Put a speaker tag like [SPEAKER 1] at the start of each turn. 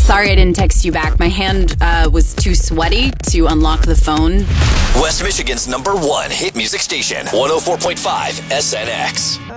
[SPEAKER 1] Sorry I didn't text you back. My hand was too sweaty to unlock the phone.
[SPEAKER 2] West Michigan's #1 hit music station, 104.5 SNX.